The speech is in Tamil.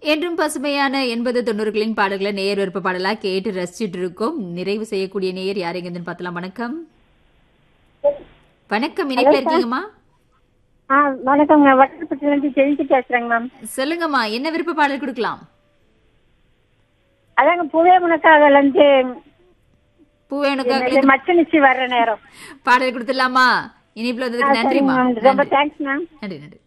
என்றும் பசுமையான 80 90களின் பாடல்களை நேயர் விருப்ப பாடலா கேட்டு ரசிச்சுட்டு இருக்கோம். நிறைவு செய்யக்கூடிய நேயர் யாரெங்கன்னு பார்த்தலாம். வணக்கம். வணக்கம், இணைப்பில் இருக்கீங்கம்மா? வணக்கங்க. வட்டப்பட்டிலேருந்து ஜெயந்தி பேசுறேங்க மேம். சொல்லுங்கம்மா, என்ன விருப்ப பாடல் கொடுக்கலாம்? அதாங்க பூவே முனக்காகலேருந்து பூவேணுக்கா மச்சனிச்சு வர்ற நேரம் பாடல் கொடுத்துடலாமா? இணைப்பில் வந்ததுக்கு நன்றிம்மா. ரொம்ப தேங்க்ஸ் மேம். நன்றி நன்றி.